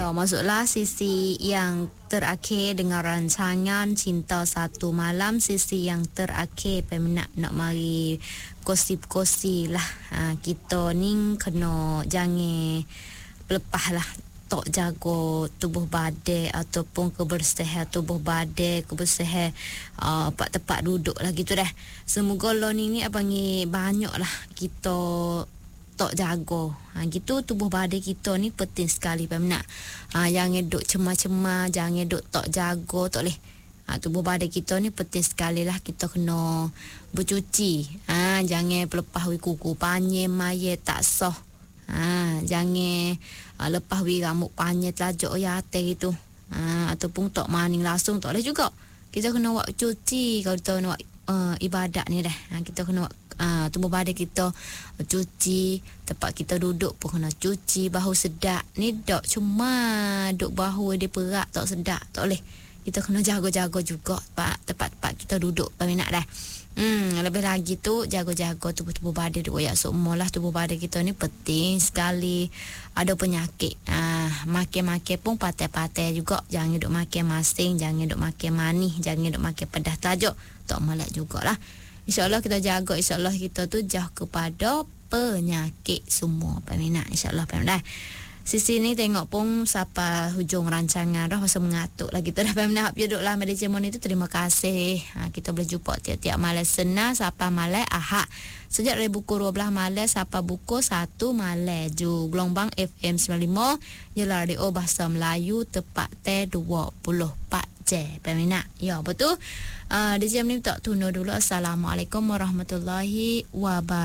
Ya, masuklah sisi yang terakhir dengan rancangan Cinta Satu Malam. Sisi yang terakhir peminat nak mari kosi-kosi lah. Kita ni kena jangan lepas lah. Tok jaga tubuh badan ataupun kebersihan tubuh badan, kebersihan tempat duduk lah gitu dah. Semoga lo ni panggil banyak lah kita tok jaga. Gitu tubuh badan kita ni penting sekali peminat. Jangan duk cemar-cemar, jangan duk tok jaga, tak boleh. Tubuh badan kita ni penting sekali lah, kita kena bercuci. Jangan lepas kuku panjang maya tak sah. Jangan lepas rambut panjang telajak ya atas gitu. Ataupun tok maning langsung tak boleh juga. Kita kena buat cuci kalau kita nak ibadat ni dah. Kita kena tubuh badan kita cuci, tempat kita duduk pun kena cuci, bahu sedap ni dok cuma duk bahu dia perak tak sedap, tak boleh. Kita kena jaga-jaga juga tempat-tempat kita duduk peminat dah. Lebih lagi tu jaga-jaga tubuh badan duk ya semualah. Tubuh badan kita ni penting sekali. Ada penyakit makan-makan pun patai-patai juga. Jangan duk makan masing, jangan duk makan manis, jangan duk makan pedas tajuk, tak malak jugalah. InsyaAllah kita jaga, insyaAllah kita tu jauh kepada penyakit semua peminat. InsyaAllah peminat. Sisi ni tengok pun siapa hujung rancangan dah masa mengatuk lagi tu dah peminat. Hap duduklah Malaysia Mon itu. Terima kasih. Kita boleh jumpa tiap-tiap malam Senin sampai malam Ahad. Sejak dari buku 12 malam sampai buku 1 malam ju. Gelombang FM 95 Jelah Radio Bahasa Melayu tepat T24 je peminat. Ya betul. Di jam ni tak tunda dulu. Assalamualaikum warahmatullahi wabarakatuh.